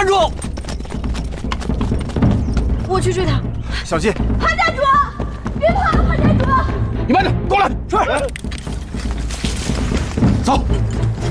站住！ 我去追他。 小心！ 潘家主，别跑，潘家主！ 你慢着，过来！是。走。